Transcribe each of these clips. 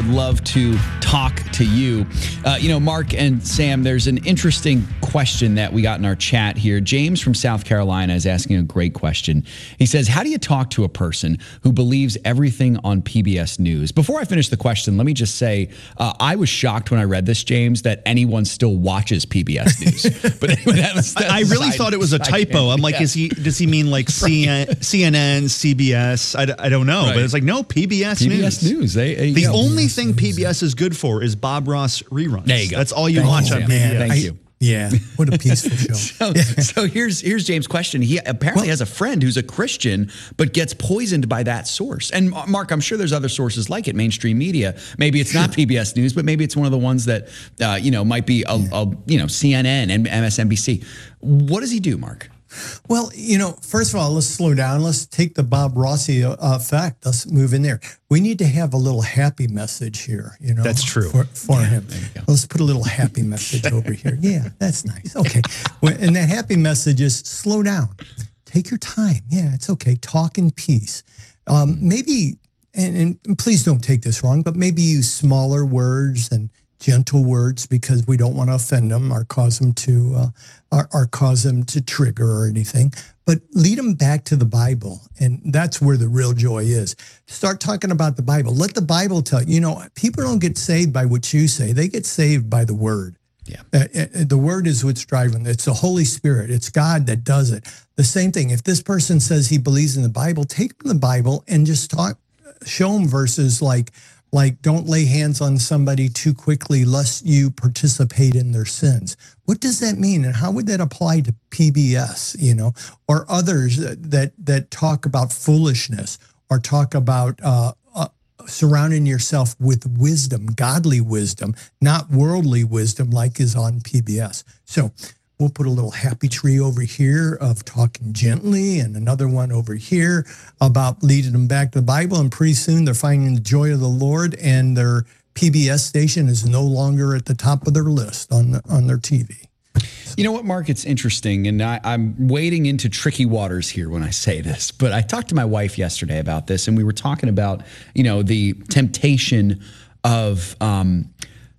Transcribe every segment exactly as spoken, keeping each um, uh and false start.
love to talk to you. Uh, you know, Mark and Sam, there's an interesting question that we got in our chat here. James from South Carolina is asking a great question. He says, how do you talk to a person who believes everything on P B S News? Before I finish the question, let me just say, uh, I was shocked when I read this, James, that anyone still watches P B S News. But anyway, that was, that I really side, thought it was a typo. I'm like, yeah. is he? Does he mean like C N N, C B S? I, I don't know. Right. But it's like, no, P B S, P B S News. News. They, they, the you know, only thing P B S is good for is Bob Ross reruns. There you go. That's all you Thank watch you, on P B S. Thank I, you. Yeah, what a peaceful show. so, so here's here's James' question. He apparently well, has a friend who's a Christian, but gets poisoned by that source. And Mark, I'm sure there's other sources like it, mainstream media. Maybe it's sure. not P B S News, but maybe it's one of the ones that uh, you know might be a, yeah. a you know C N N and M S N B C. What does he do, Mark? Well, you know, first of all, let's slow down. Let's take the Bob Rossi uh, fact. Let's move in there. We need to have a little happy message here, you know. That's true. For, for yeah, him. Let's put a little happy message over here. Yeah, that's nice. Okay. And that happy message is slow down. Take your time. Yeah, it's okay. Talk in peace. Um, maybe, and, and please don't take this wrong, but maybe use smaller words and gentle words because we don't want to offend them or cause them to uh, or, or cause them to trigger or anything. But lead them back to the Bible, and that's where the real joy is. Start talking about the Bible. Let the Bible tell you. You know, people don't get saved by what you say; they get saved by the Word. Yeah, uh, uh, the Word is what's driving. It's the Holy Spirit. It's God that does it. The same thing. If this person says he believes in the Bible, take them the Bible and just talk. Show them verses like. Like, don't lay hands on somebody too quickly lest you participate in their sins. What does that mean? And how would that apply to P B S, you know, or others that that, that talk about foolishness or talk about uh, uh, surrounding yourself with wisdom, godly wisdom, not worldly wisdom like is on P B S. So we'll put a little happy tree over here of talking gently and another one over here about leading them back to the Bible. And pretty soon they're finding the joy of the Lord and their P B S station is no longer at the top of their list on, the, on their T V. You know what, Mark? It's interesting, and I, I'm wading into tricky waters here when I say this, but I talked to my wife yesterday about this, and we were talking about, you know, the temptation of um,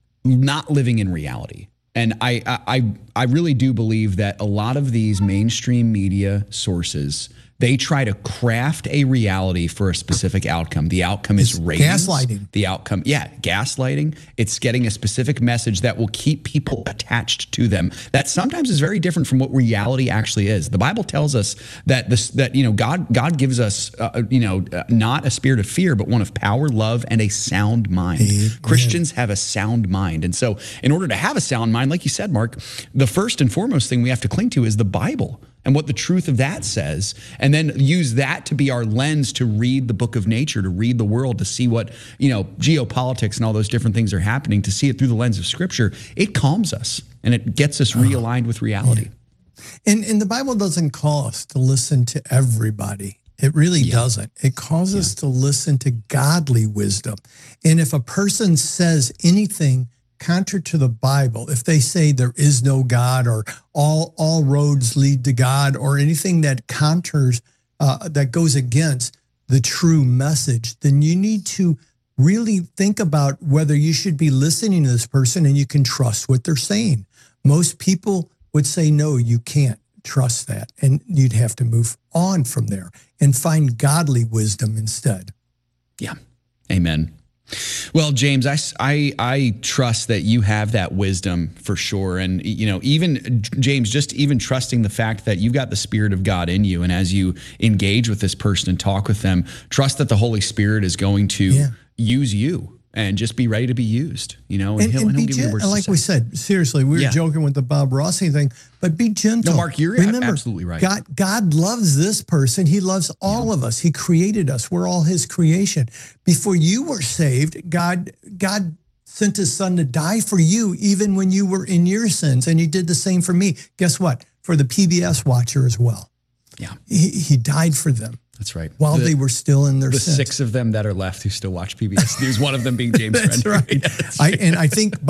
not living in reality. And I, I, I really do believe that a lot of these mainstream media sources, they try to craft a reality for a specific outcome. The outcome is ratings. Gaslighting. The outcome, yeah, gaslighting. It's getting a specific message that will keep people attached to them. That sometimes is very different from what reality actually is. The Bible tells us that this, that you know, God, God gives us, uh, you know, uh, not a spirit of fear, but one of power, love, and a sound mind. Amen. Christians have a sound mind, and so in order to have a sound mind, like you said, Mark, the first and foremost thing we have to cling to is the Bible and what the truth of that says, and then use that to be our lens to read the book of nature, to read the world, to see what, you know, geopolitics and all those different things are happening, to see it through the lens of Scripture. It calms us, and it gets us realigned with reality. Yeah. And, and the Bible doesn't call us to listen to everybody. It really yeah. doesn't. It calls yeah. us to listen to godly wisdom. And if a person says anything counter to the Bible, if they say there is no God or all all roads lead to God or anything that counters, uh, that goes against the true message, then you need to really think about whether you should be listening to this person and you can trust what they're saying. Most people would say, no, you can't trust that. And you'd have to move on from there and find godly wisdom instead. Yeah. Amen. Well, James, I, I, I trust that you have that wisdom for sure. And, you know, even, James, just even trusting the fact that you've got the Spirit of God in you. And as you engage with this person and talk with them, trust that the Holy Spirit is going to yeah. use you. And just be ready to be used, you know, and, and, he'll, and, and he'll be give you the words gen- like to we say. said, seriously, we were yeah. joking with the Bob Rossi thing, but be gentle. No, Mark, you're Remember, absolutely right. God, God loves this person. He loves all yeah. of us. He created us. We're all his creation. Before you were saved, God, God sent his son to die for you, even when you were in your sins. And he did the same for me. Guess what? For the P B S watcher as well. Yeah. He, he died for them. That's right. While the, they were still in their the sins. six of them that are left who still watch P B S News, one of them being James That's Friend. right. Yeah, that's I, right. and I think